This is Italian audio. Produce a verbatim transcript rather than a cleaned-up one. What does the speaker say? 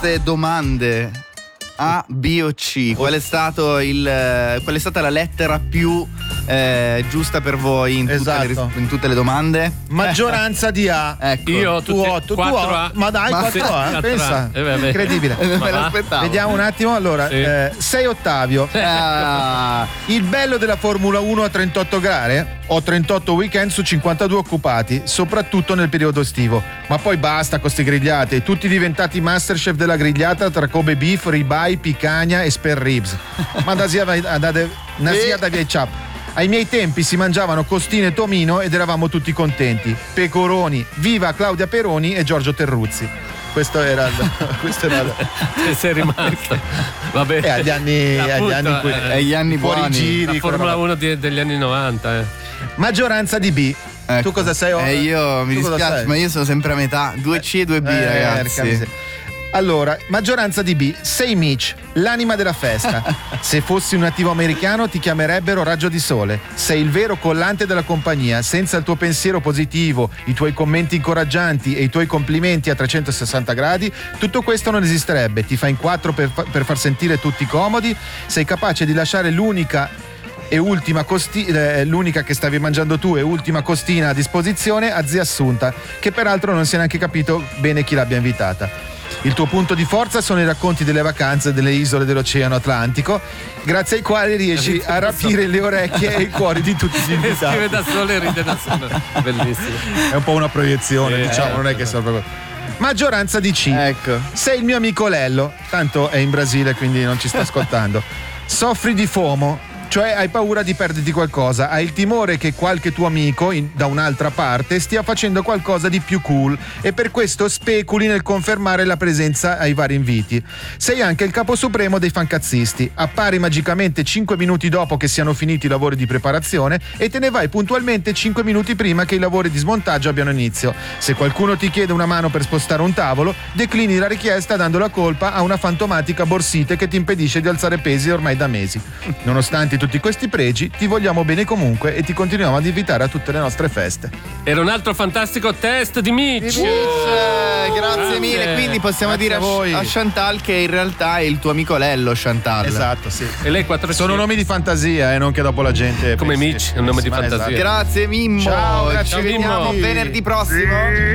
queste domande A, B o C, qual è stato il qual è stata la lettera più eh, giusta per voi in tutte, esatto. le, in tutte le domande? Maggioranza di A. Ecco. Io Tu otto, tu A. Ma dai, Ma quattro A, pensa. Eh, vabbè. Incredibile. Me Ma va? l'aspettavo. Vediamo un attimo, allora, Sì. eh, sei Ottavio. Ah, Il bello della Formula uno a trentotto gare? Ho trentotto weekend su cinquantadue occupati, soprattutto nel periodo estivo. Ma poi basta con ste grigliate, tutti diventati masterchef della grigliata tra Kobe beef, ribeye, picanha e spare ribs. Ma da sia da nasia da via chap. Ai miei tempi si mangiavano costine e tomino ed eravamo tutti contenti. Pecoroni, viva Claudia Peroni e Giorgio Terruzzi. Questo era il, questo era il, E sei rimasto. Vabbè. eh, agli anni, agli Appunto, anni in cui, eh, e gli anni fuori buoni. giri, La quella Formula roba. uno di- degli anni novanta. Eh. Maggioranza di B. ecco. Tu cosa sei? Eh, io mi Tu cosa dispiace, sei? ma io sono sempre a metà. due C e due B, Eh, ragazzi. porca miseria. Allora, maggioranza di B. Sei Mitch, l'anima della festa. Se fossi un nativo americano ti chiamerebbero raggio di sole. Sei il vero collante della compagnia. Senza il tuo pensiero positivo, i tuoi commenti incoraggianti e i tuoi complimenti a trecentosessanta gradi, tutto questo non esisterebbe. Ti fai in quattro per, fa- per far sentire tutti comodi. Sei capace di lasciare l'unica e ultima costi- eh, l'unica che stavi mangiando tu e ultima costina a disposizione a zia Assunta, che peraltro non si è neanche capito bene chi l'abbia invitata. Il tuo punto di forza sono i racconti delle vacanze delle isole dell'Oceano Atlantico, grazie ai quali riesci a rapire le orecchie e i cuori di tutti gli invitati. Scrive da solo e ride da solo. Bellissimo. È un po' una proiezione, Sì, diciamo, eh. non è che sia proprio. Maggioranza di C. Ecco. Sei il mio amico Lello, tanto è in Brasile quindi non ci sta ascoltando. Soffri di FOMO, cioè hai paura di perderti qualcosa, hai il timore che qualche tuo amico in- da un'altra parte stia facendo qualcosa di più cool e per questo speculi nel confermare la presenza ai vari inviti. Sei anche il capo supremo dei fancazzisti, appari magicamente cinque minuti dopo che siano finiti i lavori di preparazione e te ne vai puntualmente cinque minuti prima che i lavori di smontaggio abbiano inizio. Se qualcuno ti chiede una mano per spostare un tavolo, declini la richiesta dando la colpa a una fantomatica borsite che ti impedisce di alzare pesi ormai da mesi. Nonostante tutti questi pregi, ti vogliamo bene comunque e ti continuiamo ad invitare a tutte le nostre feste. Era un altro fantastico test di Mitch. Eh, grazie Grazie. mille. Quindi possiamo Grazie dire a voi. a, a Chantal che in realtà è il tuo amico Lello, Chantal. Esatto, sì. E lei quattro Sono nomi di fantasia e eh, non che dopo la gente Come pensi- Mitch, è un nome di Ma fantasia. esatto. Grazie Mimmo. Ciao, grazie Ci vediamo Mimmo. venerdì prossimo.